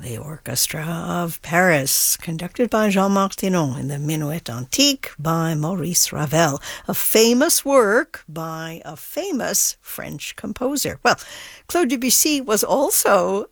the Orchestra of Paris, conducted by Jean Martinon, in the Minuet Antique by Maurice Ravel, a famous work by a famous French composer. Well, Claude Debussy was also